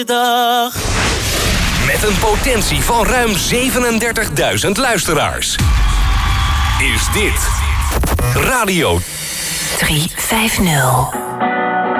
Dag. Met een potentie van ruim 37.000 luisteraars. Is dit Radio 350.